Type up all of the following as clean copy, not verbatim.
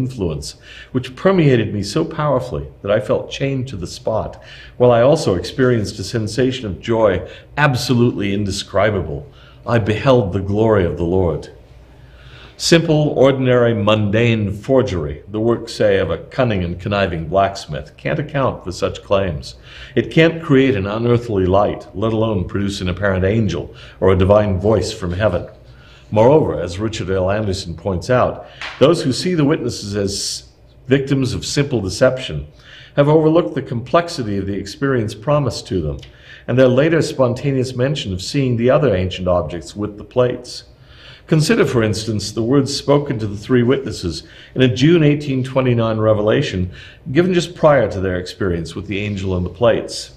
influence, which permeated me so powerfully that I felt chained to the spot, while I also experienced a sensation of joy absolutely indescribable. I beheld the glory of the Lord. Simple, ordinary, mundane forgery, the work, say, of a cunning and conniving blacksmith, can't account for such claims. It can't create an unearthly light, let alone produce an apparent angel or a divine voice from heaven. Moreover, as Richard L. Anderson points out, those who see the witnesses as victims of simple deception have overlooked the complexity of the experience promised to them, and their later spontaneous mention of seeing the other ancient objects with the plates. Consider, for instance, the words spoken to the three witnesses in a June 1829 revelation given just prior to their experience with the angel and the plates.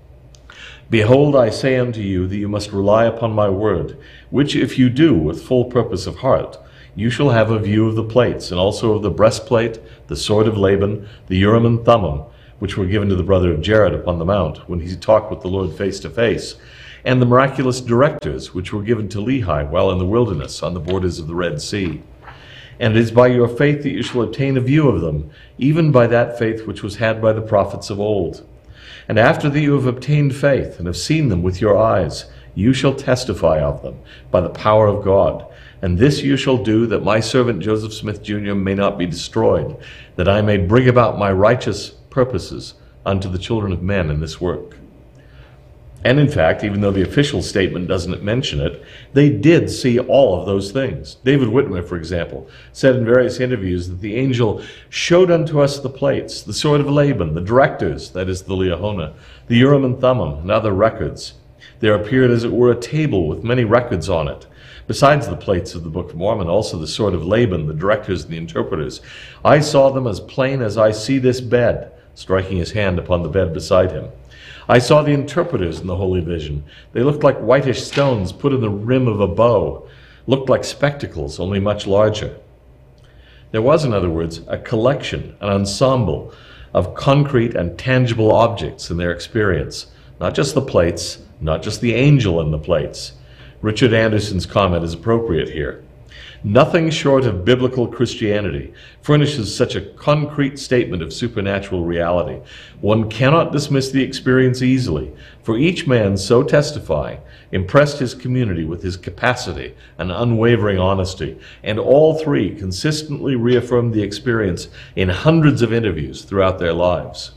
Behold, I say unto you that you must rely upon my word, which if you do with full purpose of heart, you shall have a view of the plates, and also of the breastplate, the sword of Laban, the Urim and Thummim, which were given to the brother of Jared upon the mount, when he talked with the Lord face to face, and the miraculous directors, which were given to Lehi while in the wilderness on the borders of the Red Sea. And it is by your faith that you shall obtain a view of them, even by that faith which was had by the prophets of old. And after that you have obtained faith, and have seen them with your eyes, you shall testify of them by the power of God. And this you shall do, that my servant Joseph Smith Jr. may not be destroyed, that I may bring about my righteous purposes unto the children of men in this work. And in fact, even though the official statement doesn't mention it, they did see all of those things. David Whitmer, for example, said in various interviews that the angel showed unto us the plates, the sword of Laban, the directors, that is the Liahona, the Urim and Thummim, and other records. There appeared as it were a table with many records on it. Besides the plates of the Book of Mormon, also the sword of Laban, the directors and the interpreters. I saw them as plain as I see this bed, striking his hand upon the bed beside him. I saw the interpreters in the holy vision. They looked like whitish stones put in the rim of a bow, looked like spectacles, only much larger. There was, in other words, a collection, an ensemble of concrete and tangible objects in their experience, not just the plates, not just the angel in the plates. Richard Anderson's comment is appropriate here. Nothing short of biblical Christianity furnishes such a concrete statement of supernatural reality. One cannot dismiss the experience easily, for each man so testifying impressed his community with his capacity and unwavering honesty, and all three consistently reaffirmed the experience in hundreds of interviews throughout their lives.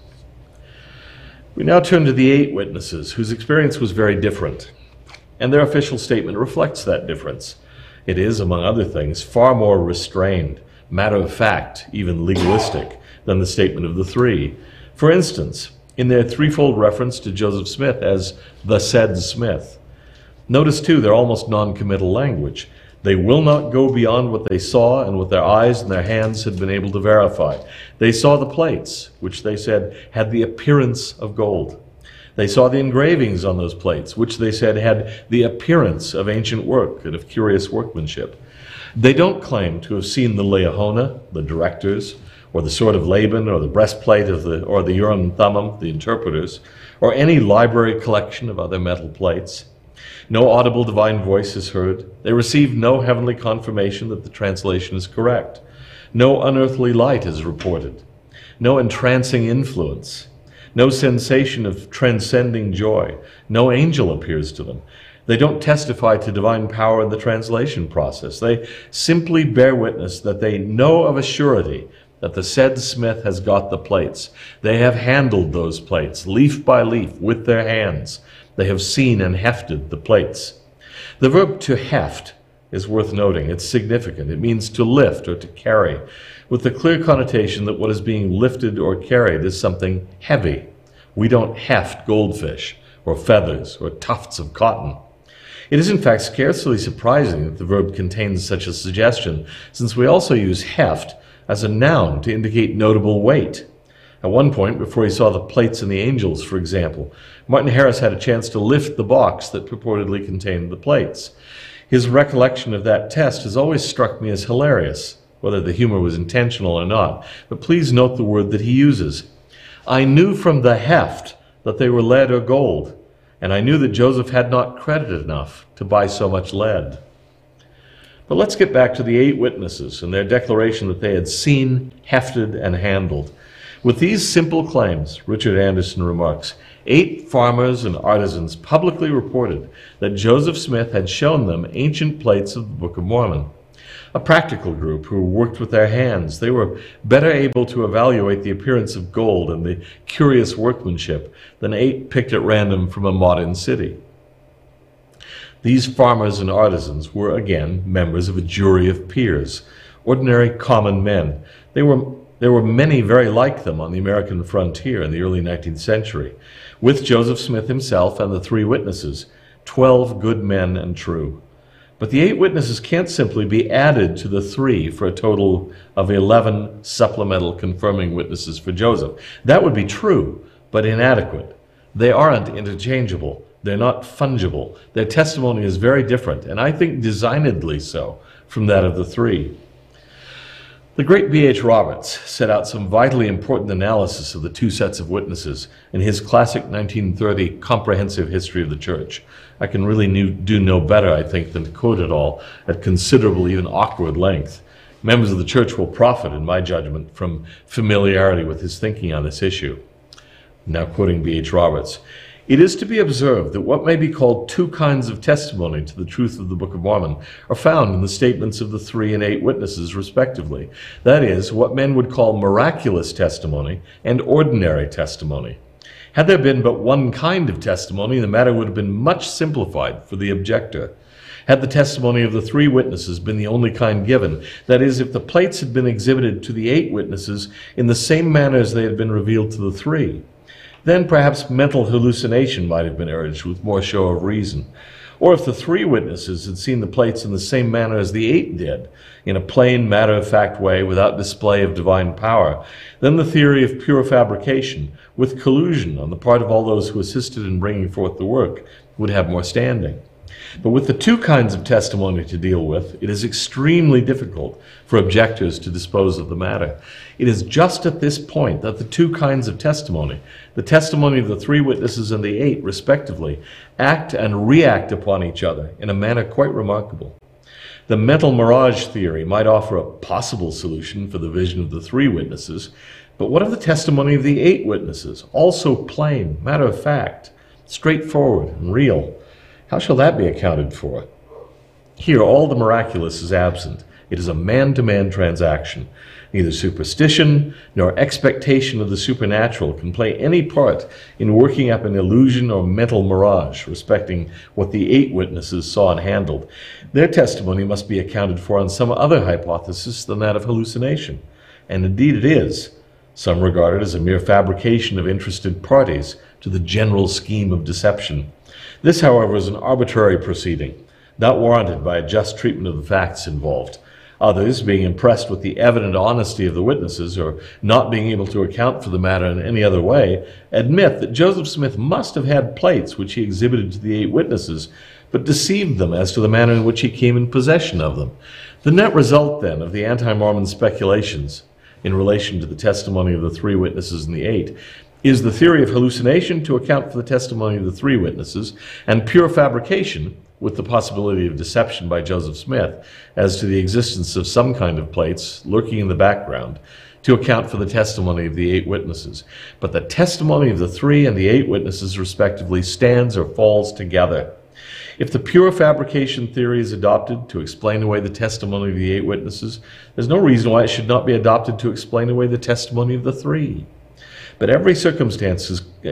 We now turn to the 8 witnesses whose experience was very different, and their official statement reflects that difference. It is, among other things, far more restrained, matter-of-fact, even legalistic, than the statement of the 3. For instance, in their threefold reference to Joseph Smith as the said Smith. Notice, too, their almost non-committal language. They will not go beyond what they saw and what their eyes and their hands had been able to verify. They saw the plates, which they said had the appearance of gold. They saw the engravings on those plates, which they said had the appearance of ancient work and of curious workmanship. They don't claim to have seen the Liahona, the directors, or the sword of Laban, or the breastplate or the Urim and Thummim, the interpreters, or any library collection of other metal plates. No audible divine voice is heard. They receive no heavenly confirmation that the translation is correct. No unearthly light is reported. No entrancing influence. No sensation of transcending joy. No angel appears to them. They don't testify to divine power in the translation process. They simply bear witness that they know of a surety that the said Smith has got the plates. They have handled those plates, leaf by leaf, with their hands. They have seen and hefted the plates. The verb to heft is worth noting. It's significant. It means to lift or to carry, with the clear connotation that what is being lifted or carried is something heavy. We don't heft goldfish or feathers or tufts of cotton. It is in fact scarcely surprising that the verb contains such a suggestion, since we also use heft as a noun to indicate notable weight. At one point, before he saw the plates and the angels, for example, Martin Harris had a chance to lift the box that purportedly contained the plates. His recollection of that test has always struck me as hilarious, whether the humor was intentional or not. But please note the word that he uses. I knew from the heft that they were lead or gold, and I knew that Joseph had not credit enough to buy so much lead. But let's get back to the 8 witnesses and their declaration that they had seen, hefted, and handled. With these simple claims, Richard Anderson remarks, 8 farmers and artisans publicly reported that Joseph Smith had shown them ancient plates of the Book of Mormon. A practical group who worked with their hands, they were better able to evaluate the appearance of gold and the curious workmanship than 8 picked at random from a modern city. These farmers and artisans were, again, members of a jury of peers, ordinary common men. There were many very like them on the American frontier in the early 19th century, with Joseph Smith himself and the 3 witnesses, 12 good men and true. But the 8 witnesses can't simply be added to the 3 for a total of 11 supplemental confirming witnesses for Joseph. That would be true, but inadequate. They aren't interchangeable. They're not fungible. Their testimony is very different, and I think designedly so, from that of the 3. The great B.H. Roberts set out some vitally important analysis of the 2 sets of witnesses in his classic 1930 Comprehensive History of the Church. I can really do no better, I think, than to quote it all at considerable, even awkward length. Members of the Church will profit, in my judgment, from familiarity with his thinking on this issue. Now quoting B.H. Roberts, "It is to be observed that what may be called 2 kinds of testimony to the truth of the Book of Mormon are found in the statements of the 3 and 8 witnesses, respectively. That is, what men would call miraculous testimony and ordinary testimony. Had there been but one kind of testimony, the matter would have been much simplified for the objector. Had the testimony of the 3 witnesses been the only kind given, that is, if the plates had been exhibited to the 8 witnesses in the same manner as they had been revealed to the 3, then perhaps mental hallucination might have been urged with more show of reason. Or if the 3 witnesses had seen the plates in the same manner as the 8 did, in a plain, matter-of-fact way without display of divine power, then the theory of pure fabrication, with collusion on the part of all those who assisted in bringing forth the work, would have more standing. But with the 2 kinds of testimony to deal with, it is extremely difficult for objectors to dispose of the matter. It is just at this point that the 2 kinds of testimony, the testimony of the 3 witnesses and the 8 respectively, act and react upon each other in a manner quite remarkable. The mental mirage theory might offer a possible solution for the vision of the 3 witnesses, but what of the testimony of the 8 witnesses, also plain, matter-of-fact, straightforward, and real? How shall that be accounted for? Here, all the miraculous is absent. It is a man-to-man transaction. Neither superstition nor expectation of the supernatural can play any part in working up an illusion or mental mirage respecting what the 8 witnesses saw and handled. Their testimony must be accounted for on some other hypothesis than that of hallucination. And indeed it is. Some regard it as a mere fabrication of interested parties to the general scheme of deception. This, however, is an arbitrary proceeding, not warranted by a just treatment of the facts involved. Others, being impressed with the evident honesty of the witnesses, or not being able to account for the matter in any other way, admit that Joseph Smith must have had plates which he exhibited to the 8 witnesses, but deceived them as to the manner in which he came in possession of them. The net result, then, of the anti-Mormon speculations in relation to the testimony of the 3 witnesses and the 8 is the theory of hallucination to account for the testimony of the 3 witnesses, and pure fabrication, with the possibility of deception by Joseph Smith as to the existence of some kind of plates lurking in the background, to account for the testimony of the 8 witnesses. But the testimony of the 3 and the 8 witnesses, respectively, stands or falls together. If the pure fabrication theory is adopted to explain away the testimony of the 8 witnesses, there's no reason why it should not be adopted to explain away the testimony of the 3. But every circumstance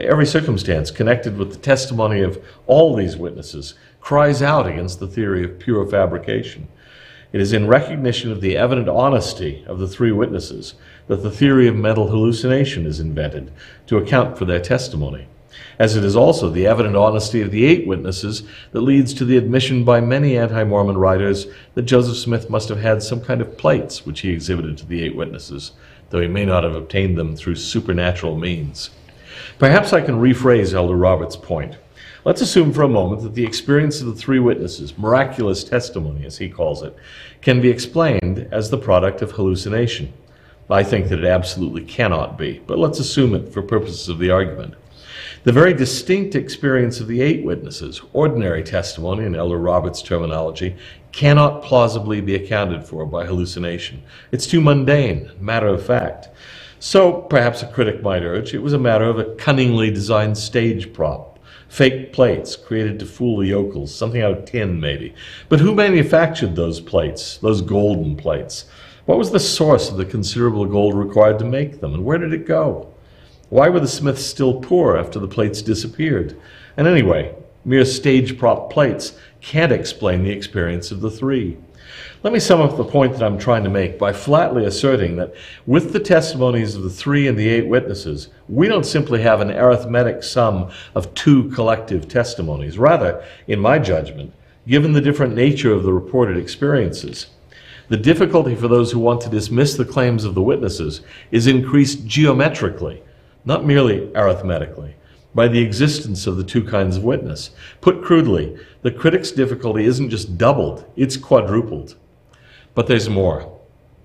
connected with the testimony of all these witnesses cries out against the theory of pure fabrication. It is in recognition of the evident honesty of the 3 witnesses that the theory of mental hallucination is invented to account for their testimony, as it is also the evident honesty of the 8 witnesses that leads to the admission by many anti-Mormon writers that Joseph Smith must have had some kind of plates which he exhibited to the 8 witnesses, though he may not have obtained them through supernatural means. Perhaps I can rephrase Elder Roberts' point. Let's assume for a moment that the experience of the 3 witnesses, miraculous testimony as he calls it, can be explained as the product of hallucination. I think that it absolutely cannot be, but let's assume it for purposes of the argument. The very distinct experience of the 8 witnesses, ordinary testimony in Elder Roberts' terminology, cannot plausibly be accounted for by hallucination. It's too mundane, matter of fact. So, perhaps a critic might urge, it was a matter of a cunningly designed stage prop. Fake plates created to fool the yokels, something out of tin maybe. But who manufactured those plates, those golden plates? What was the source of the considerable gold required to make them, and where did it go? Why were the Smiths still poor after the plates disappeared? And anyway, mere stage prop plates can't explain the experience of the 3. Let me sum up the point that I'm trying to make by flatly asserting that with the testimonies of the 3 and the 8 witnesses, we don't simply have an arithmetic sum of 2 collective testimonies. Rather, in my judgment, given the different nature of the reported experiences, the difficulty for those who want to dismiss the claims of the witnesses is increased geometrically, not merely arithmetically, by the existence of the 2 kinds of witness. Put crudely, the critic's difficulty isn't just doubled, it's quadrupled. But there's more.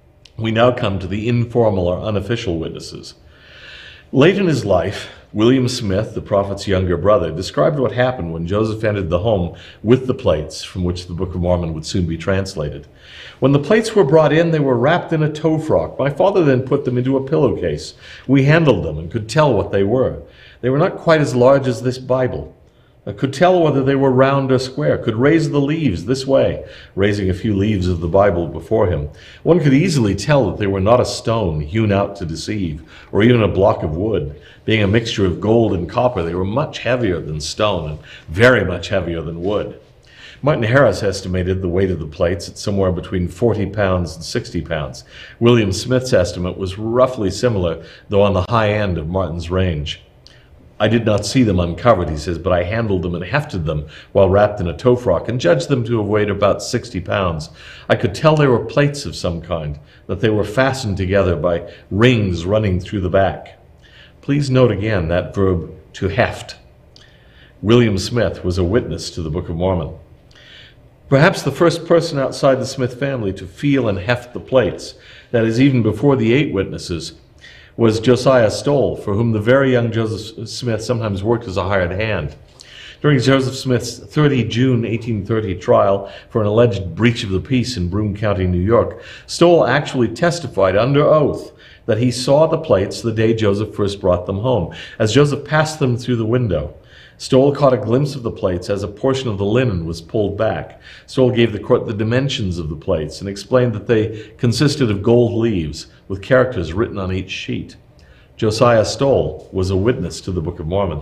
We now come to the informal or unofficial witnesses. Late in his life, William Smith, the prophet's younger brother, described what happened when Joseph entered the home with the plates from which the Book of Mormon would soon be translated. When the plates were brought in, they were wrapped in a tow frock. My father then put them into a pillowcase. We handled them and could tell what they were. They were not quite as large as this Bible. I could tell whether they were round or square, could raise the leaves this way, raising a few leaves of the Bible before him. One could easily tell that they were not a stone hewn out to deceive, or even a block of wood. Being a mixture of gold and copper, they were much heavier than stone and very much heavier than wood. Martin Harris estimated the weight of the plates at somewhere between 40 pounds and 60 pounds. William Smith's estimate was roughly similar, though on the high end of Martin's range. I did not see them uncovered, he says, but I handled them and hefted them while wrapped in a tow frock and judged them to have weighed about 60 pounds. I could tell they were plates of some kind, that they were fastened together by rings running through the back. Please note again that verb, to heft. William Smith was a witness to the Book of Mormon. Perhaps the first person outside the Smith family to feel and heft the plates, that is, even before the 8 witnesses, was Josiah Stowell, for whom the very young Joseph Smith sometimes worked as a hired hand. During Joseph Smith's 30 June 1830 trial for an alleged breach of the peace in Broome County, New York, Stowell actually testified under oath that he saw the plates the day Joseph first brought them home. As Joseph passed them through the window, Stowell caught a glimpse of the plates as a portion of the linen was pulled back. Stowell gave the court the dimensions of the plates and explained that they consisted of gold leaves with characters written on each sheet. Josiah Stowell was a witness to the Book of Mormon.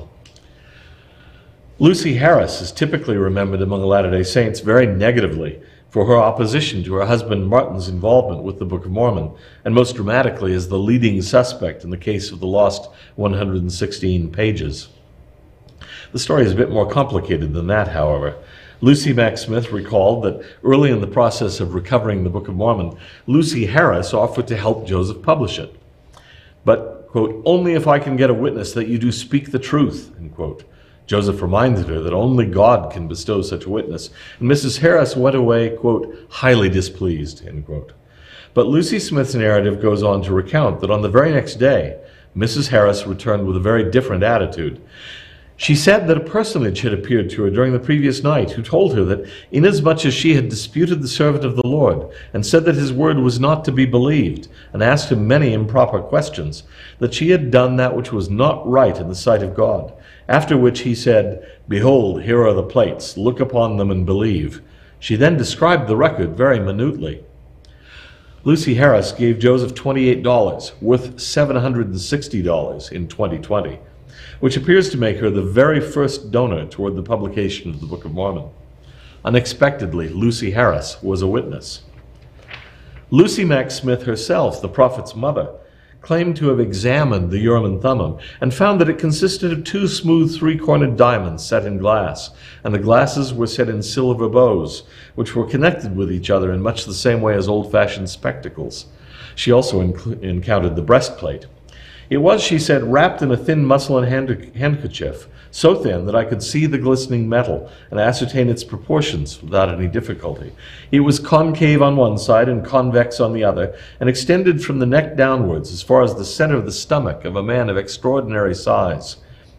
Lucy Harris is typically remembered among Latter-day Saints very negatively for her opposition to her husband Martin's involvement with the Book of Mormon, and most dramatically as the leading suspect in the case of the lost 116 pages. The story is a bit more complicated than that, however. Lucy Mack Smith recalled that early in the process of recovering the Book of Mormon, Lucy Harris offered to help Joseph publish it. But, quote, only if I can get a witness that you do speak the truth, end quote. Joseph reminded her that only God can bestow such a witness, and Mrs. Harris went away, quote, highly displeased, end quote. But Lucy Smith's narrative goes on to recount that on the very next day, Mrs. Harris returned with a very different attitude. She said that a personage had appeared to her during the previous night who told her that inasmuch as she had disputed the servant of the Lord and said that his word was not to be believed and asked him many improper questions, that she had done that which was not right in the sight of God. After which he said, behold, here are the plates, look upon them and believe. She then described the record very minutely. Lucy Harris gave Joseph $28, worth $760 in 2020. Which appears to make her the very first donor toward the publication of the Book of Mormon. Unexpectedly, Lucy Harris was a witness. Lucy Mack Smith herself, the prophet's mother, claimed to have examined the Urim and Thummim and found that it consisted of 2 smooth 3-cornered diamonds set in glass, and the glasses were set in silver bows, which were connected with each other in much the same way as old-fashioned spectacles. She also encountered the breastplate. It was, she said, wrapped in a thin muslin handkerchief, so thin that I could see the glistening metal and ascertain its proportions without any difficulty. It was concave on one side and convex on the other, and extended from the neck downwards as far as the center of the stomach of a man of extraordinary size.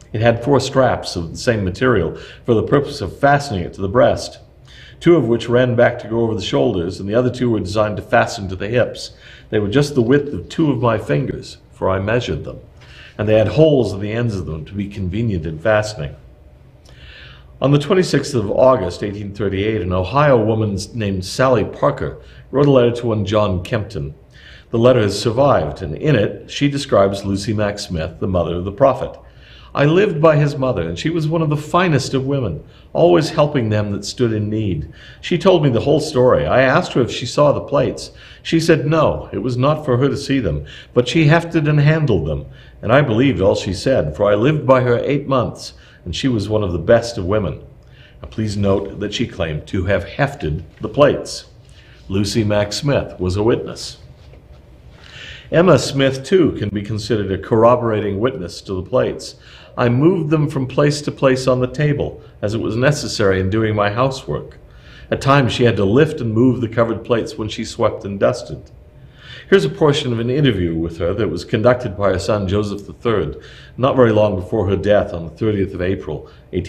It had 4 straps of the same material for the purpose of fastening it to the breast, 2 of which ran back to go over the shoulders, and the other 2 were designed to fasten to the hips. They were just the width of 2 of my fingers, for I measured them, and they had holes at the ends of them to be convenient in fastening. On the 26th of August, 1838, an Ohio woman named Sally Parker wrote a letter to one John Kempton. The letter has survived, and in it she describes Lucy Mack Smith, the mother of the prophet. I lived by his mother, and she was one of the finest of women, always helping them that stood in need. She told me the whole story. I asked her if she saw the plates. She said no, it was not for her to see them, but she hefted and handled them, and I believed all she said, for I lived by her 8 months, and she was one of the best of women. Now please note that she claimed to have hefted the plates. Lucy Mack Smith was a witness. Emma Smith, too, can be considered a corroborating witness to the plates. I moved them from place to place on the table, as it was necessary in doing my housework. At times she had to lift and move the covered plates when she swept and dusted. Here's a portion of an interview with her that was conducted by her son Joseph III, not very long before her death on the 30th of April,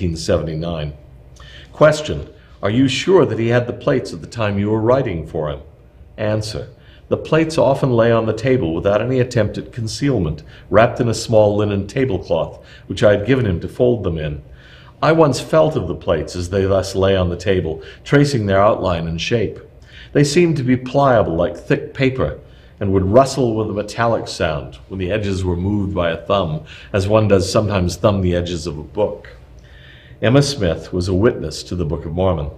1879. Question: are you sure that he had the plates at the time you were writing for him? Answer: the plates often lay on the table without any attempt at concealment, wrapped in a small linen tablecloth, which I had given him to fold them in. I once felt of the plates as they thus lay on the table, tracing their outline and shape. They seemed to be pliable like thick paper, and would rustle with a metallic sound when the edges were moved by a thumb, as one does sometimes thumb the edges of a book. Emma Smith was a witness to the Book of Mormon.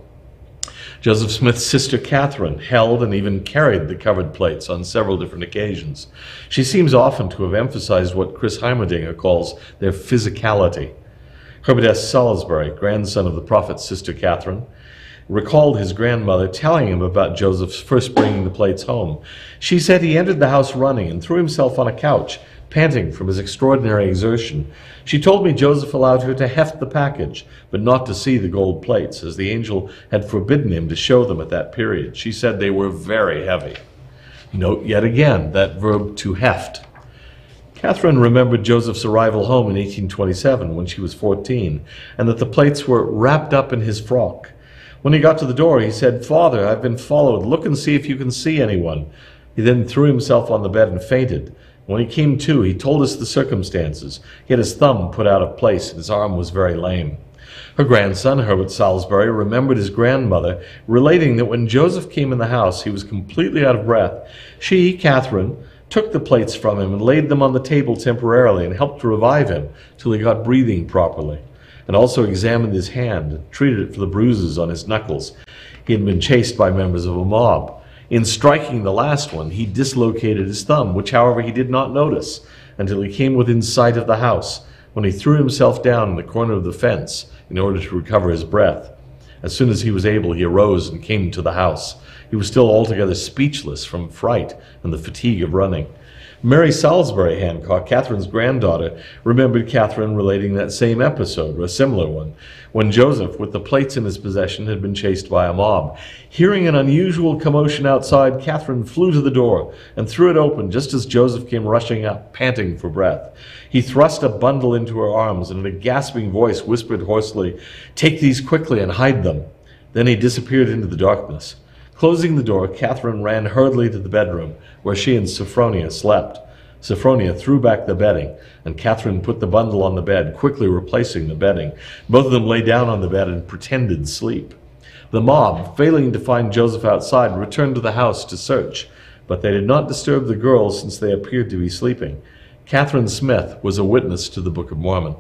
Joseph Smith's sister Catherine held and even carried the covered plates on several different occasions. She seems often to have emphasized what Chris Heimerdinger calls their physicality. Herbert S. Salisbury, grandson of the prophet's sister Catherine, recalled his grandmother telling him about Joseph's first bringing the plates home. She said he entered the house running and threw himself on a couch, panting from his extraordinary exertion. She told me Joseph allowed her to heft the package, but not to see the gold plates, as the angel had forbidden him to show them at that period. She said they were very heavy. Note yet again that verb to heft. Catherine remembered Joseph's arrival home in 1827 when she was 14, and that the plates were wrapped up in his frock. When he got to the door, he said, "Father, I've been followed. Look and see if you can see anyone." He then threw himself on the bed and fainted. When he came to, he told us the circumstances. He had his thumb put out of place, and his arm was very lame. Her grandson, Herbert Salisbury, remembered his grandmother relating that when Joseph came in the house, he was completely out of breath. She, Catherine, took the plates from him and laid them on the table temporarily and helped to revive him till he got breathing properly, and also examined his hand and treated it for the bruises on his knuckles. He had been chased by members of a mob. In striking the last one, he dislocated his thumb, which, however, he did not notice until he came within sight of the house, when he threw himself down in the corner of the fence in order to recover his breath. As soon as he was able, he arose and came to the house. He was still altogether speechless from fright and the fatigue of running. Mary Salisbury Hancock, Catherine's granddaughter, remembered Catherine relating that same episode, or a similar one, when Joseph, with the plates in his possession, had been chased by a mob. Hearing an unusual commotion outside, Catherine flew to the door and threw it open just as Joseph came rushing up, panting for breath. He thrust a bundle into her arms and in a gasping voice whispered hoarsely, "Take these quickly and hide them." Then he disappeared into the darkness. Closing the door, Catherine ran hurriedly to the bedroom where she and Sophronia slept. Sophronia threw back the bedding, and Catherine put the bundle on the bed, quickly replacing the bedding. Both of them lay down on the bed and pretended sleep. The mob, failing to find Joseph outside, returned to the house to search, but they did not disturb the girls since they appeared to be sleeping. Catherine Smith was a witness to the Book of Mormon.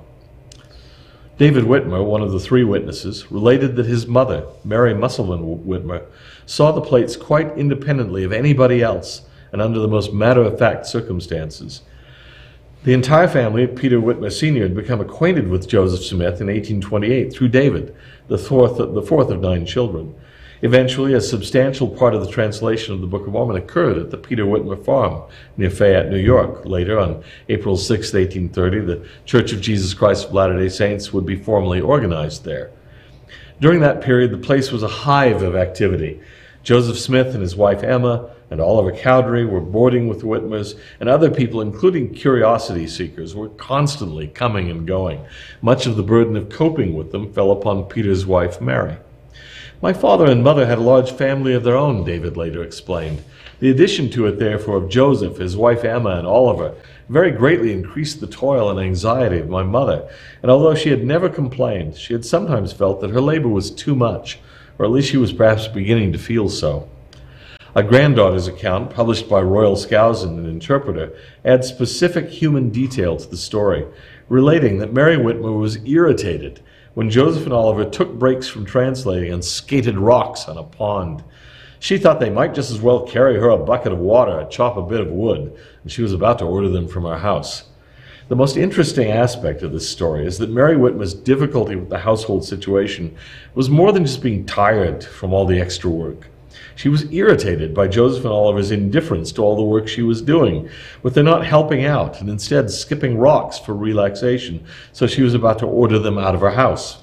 David Whitmer, one of the 3 witnesses, related that his mother, Mary Musselman Whitmer, saw the plates quite independently of anybody else and under the most matter-of-fact circumstances. The entire family of Peter Whitmer Sr. had become acquainted with Joseph Smith in 1828 through David, the fourth of 9 children. Eventually, a substantial part of the translation of the Book of Mormon occurred at the Peter Whitmer farm near Fayette, New York. Later, on April 6, 1830, the Church of Jesus Christ of Latter-day Saints would be formally organized there. During that period, the place was a hive of activity. Joseph Smith and his wife Emma, and Oliver Cowdery were boarding with the Whitmers, and other people, including curiosity seekers, were constantly coming and going. Much of the burden of coping with them fell upon Peter's wife, Mary. My father and mother had a large family of their own, David later explained. The addition to it, therefore, of Joseph, his wife Emma, and Oliver very greatly increased the toil and anxiety of my mother, and although she had never complained, she had sometimes felt that her labor was too much, or at least she was perhaps beginning to feel so. A granddaughter's account, published by Royal Skousen, an interpreter, adds specific human detail to the story, relating that Mary Whitmer was irritated when Joseph and Oliver took breaks from translating and skated rocks on a pond. She thought they might just as well carry her a bucket of water or chop a bit of wood, and she was about to order them from our house. The most interesting aspect of this story is that Mary Whitmer's difficulty with the household situation was more than just being tired from all the extra work. She was irritated by Joseph and Oliver's indifference to all the work she was doing, with their not helping out and instead skipping rocks for relaxation, so she was about to order them out of her house.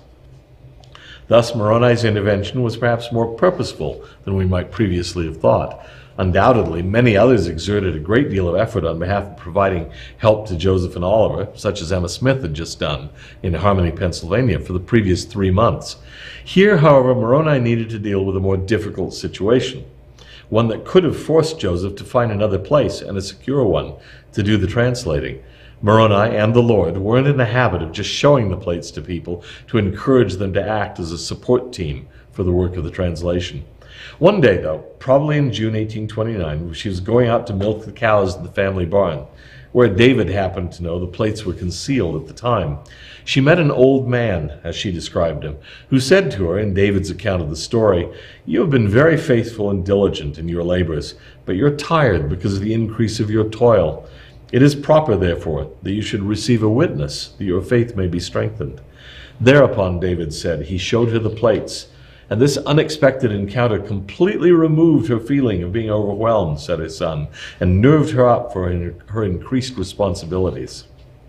Thus, Moroni's intervention was perhaps more purposeful than we might previously have thought. Undoubtedly, many others exerted a great deal of effort on behalf of providing help to Joseph and Oliver, such as Emma Smith had just done in Harmony, Pennsylvania for the previous 3 months. Here, however, Moroni needed to deal with a more difficult situation, one that could have forced Joseph to find another place, and a secure one, to do the translating. Moroni and the Lord weren't in the habit of just showing the plates to people to encourage them to act as a support team for the work of the translation. One day, though, probably in June 1829, she was going out to milk the cows in the family barn, where David happened to know the plates were concealed at the time. She met an old man, as she described him, who said to her, in David's account of the story, "You have been very faithful and diligent in your labors, but you're tired because of the increase of your toil. It is proper, therefore, that you should receive a witness, that your faith may be strengthened." Thereupon, David said, he showed her the plates, and this unexpected encounter completely removed her feeling of being overwhelmed, said her son, and nerved her up for her increased responsibilities.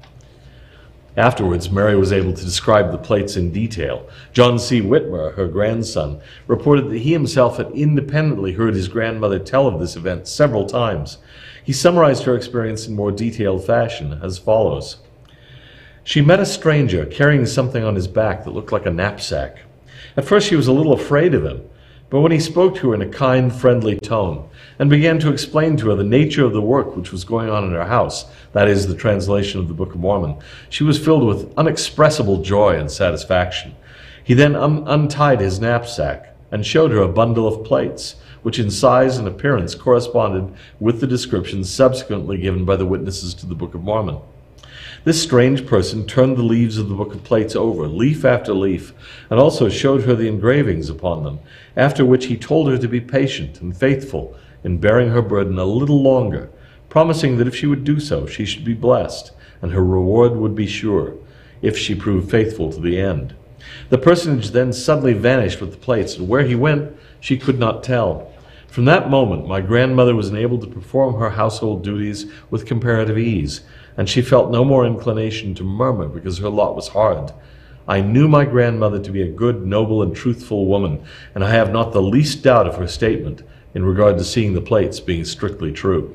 Afterwards, Mary was able to describe the plates in detail. John C. Whitmer, her grandson, reported that he himself had independently heard his grandmother tell of this event several times. He summarized her experience in more detailed fashion as follows. She met a stranger carrying something on his back that looked like a knapsack. At first she was a little afraid of him, but when he spoke to her in a kind, friendly tone and began to explain to her the nature of the work which was going on in her house, that is, the translation of the Book of Mormon, she was filled with unexpressible joy and satisfaction. He then untied his knapsack and showed her a bundle of plates, which in size and appearance corresponded with the descriptions subsequently given by the witnesses to the Book of Mormon. This strange person turned the leaves of the Book of Plates over, leaf after leaf, and also showed her the engravings upon them, after which he told her to be patient and faithful in bearing her burden a little longer, promising that if she would do so, she should be blessed, and her reward would be sure, if she proved faithful to the end. The personage then suddenly vanished with the plates, and where he went, she could not tell. From that moment, my grandmother was enabled to perform her household duties with comparative ease, and she felt no more inclination to murmur because her lot was hard. I knew my grandmother to be a good, noble, and truthful woman, and I have not the least doubt of her statement in regard to seeing the plates being strictly true.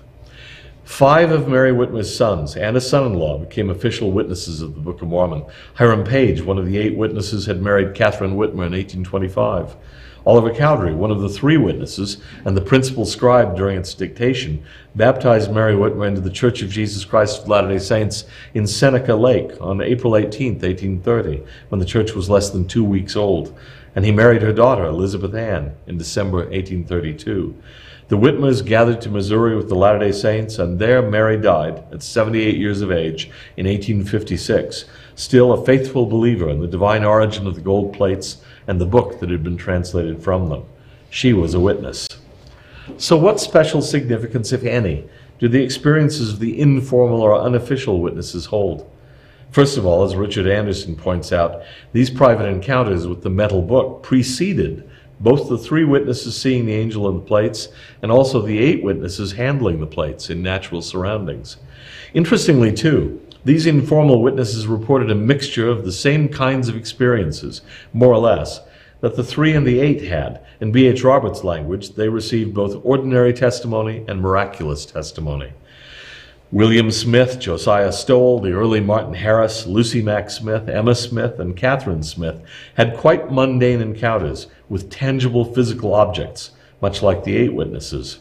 5 of Mary Whitmer's sons and a son-in-law became official witnesses of the Book of Mormon. Hiram Page, one of the 8 witnesses, had married Catherine Whitmer in 1825. Oliver Cowdery, one of the 3 witnesses and the principal scribe during its dictation, baptized Mary Whitmer into the Church of Jesus Christ of Latter-day Saints in Seneca Lake on April 18, 1830, when the church was less than 2 weeks old, and he married her daughter, Elizabeth Ann, in December 1832. The Whitmers gathered to Missouri with the Latter-day Saints, and there Mary died at 78 years of age in 1856, still a faithful believer in the divine origin of the gold plates and the book that had been translated from them. She was a witness. So what special significance, if any, do the experiences of the informal or unofficial witnesses hold? First of all, as Richard Anderson points out, these private encounters with the metal book preceded both the 3 witnesses seeing the angel in the plates and also the 8 witnesses handling the plates in natural surroundings. Interestingly, too, these informal witnesses reported a mixture of the same kinds of experiences, more or less, that the 3 and the 8 had. In B.H. Roberts' language, they received both ordinary testimony and miraculous testimony. William Smith, Josiah Stowell, the early Martin Harris, Lucy Mack Smith, Emma Smith, and Catherine Smith had quite mundane encounters with tangible physical objects, much like the 8 witnesses.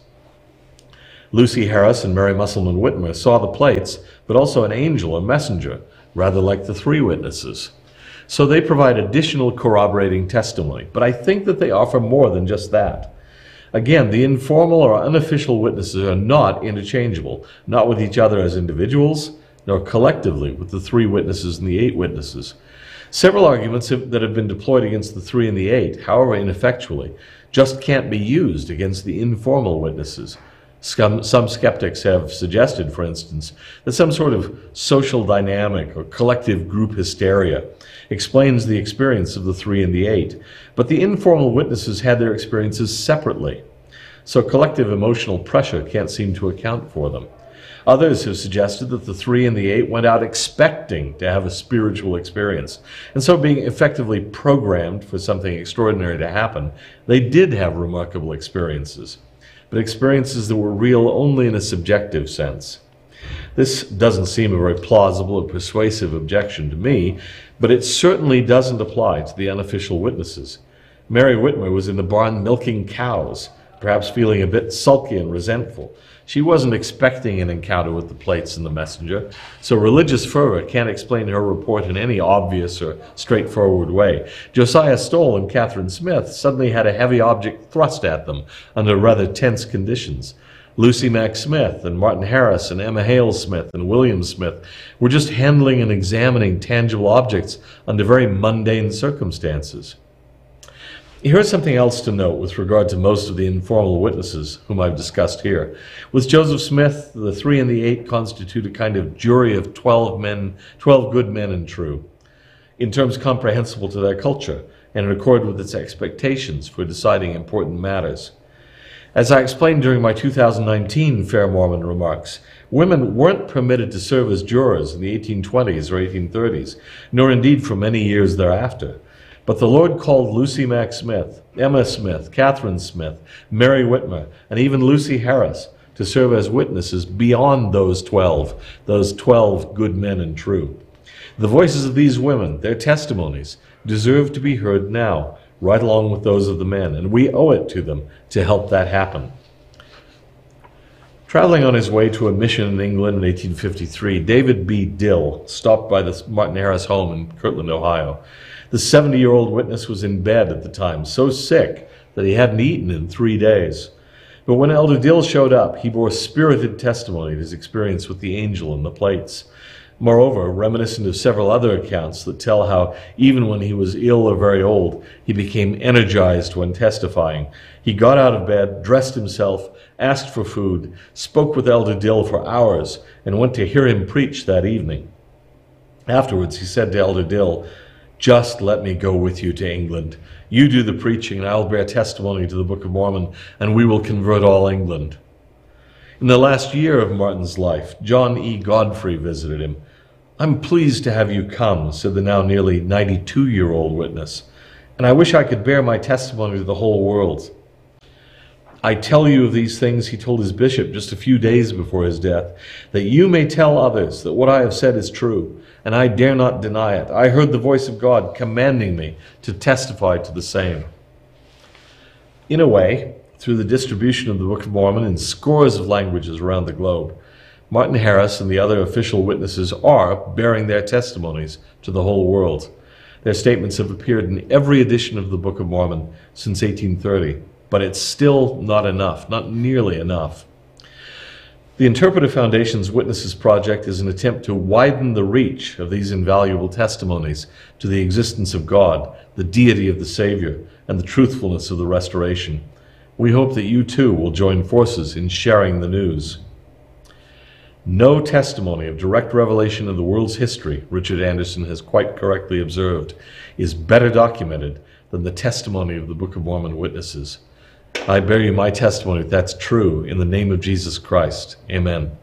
Lucy Harris and Mary Musselman Whitmer saw the plates, but also an angel or messenger, rather like the 3 witnesses. So they provide additional corroborating testimony, but I think that they offer more than just that. Again, the informal or unofficial witnesses are not interchangeable, not with each other as individuals, nor collectively with the 3 witnesses and the 8 witnesses. Several arguments that have been deployed against the 3 and the 8, however ineffectually, just can't be used against the informal witnesses. Some skeptics have suggested, for instance, that some sort of social dynamic or collective group hysteria explains the experience of the 3 and the 8, but the informal witnesses had their experiences separately, so collective emotional pressure can't seem to account for them. Others have suggested that the 3 and the 8 went out expecting to have a spiritual experience, and so being effectively programmed for something extraordinary to happen, they did have remarkable experiences, but experiences that were real only in a subjective sense. This doesn't seem a very plausible or persuasive objection to me, but it certainly doesn't apply to the unofficial witnesses. Mary Whitmer was in the barn milking cows, perhaps feeling a bit sulky and resentful. She wasn't expecting an encounter with the plates and the messenger, so religious fervor can't explain her report in any obvious or straightforward way. Josiah Stowell and Catherine Smith suddenly had a heavy object thrust at them under rather tense conditions. Lucy Mack Smith and Martin Harris and Emma Hale Smith and William Smith were just handling and examining tangible objects under very mundane circumstances. Here's something else to note with regard to most of the informal witnesses whom I've discussed here. With Joseph Smith, the 3 and the 8 constitute a kind of jury of 12 good men and true, in terms comprehensible to their culture and in accord with its expectations for deciding important matters. As I explained during my 2019 Fair Mormon remarks, women weren't permitted to serve as jurors in the 1820s or 1830s, nor indeed for many years thereafter. But the Lord called Lucy Mack Smith, Emma Smith, Catherine Smith, Mary Whitmer, and even Lucy Harris to serve as witnesses beyond those 12 good men and true. The voices of these women, their testimonies, deserve to be heard now, right along with those of the men, and we owe it to them to help that happen. Traveling on his way to a mission in England in 1853, David B. Dill stopped by the Martin Harris home in Kirtland, Ohio. The 70-year-old witness was in bed at the time, so sick that he hadn't eaten in 3 days. But when Elder Dill showed up, he bore spirited testimony of his experience with the angel and the plates. Moreover, reminiscent of several other accounts that tell how even when he was ill or very old, he became energized when testifying. He got out of bed, dressed himself, asked for food, spoke with Elder Dill for hours, and went to hear him preach that evening. Afterwards, he said to Elder Dill, "Just let me go with you to England. You do the preaching, and I'll bear testimony to the Book of Mormon, and we will convert all England." In the last year of Martin's life, John E. Godfrey visited him. "I'm pleased to have you come," said the now nearly 92-year-old witness, "and I wish I could bear my testimony to the whole world. I tell you of these things," he told his bishop just a few days before his death, "that you may tell others that what I have said is true, and I dare not deny it. I heard the voice of God commanding me to testify to the same." In a way, through the distribution of the Book of Mormon in scores of languages around the globe, Martin Harris and the other official witnesses are bearing their testimonies to the whole world. Their statements have appeared in every edition of the Book of Mormon since 1830, but it's still not enough, not nearly enough. The Interpretive Foundation's Witnesses Project is an attempt to widen the reach of these invaluable testimonies to the existence of God, the deity of the Savior, and the truthfulness of the restoration. We hope that you too will join forces in sharing the news. No testimony of direct revelation of the world's history, Richard Anderson has quite correctly observed, is better documented than the testimony of the Book of Mormon witnesses. I bear you my testimony that that's true in the name of Jesus Christ. Amen.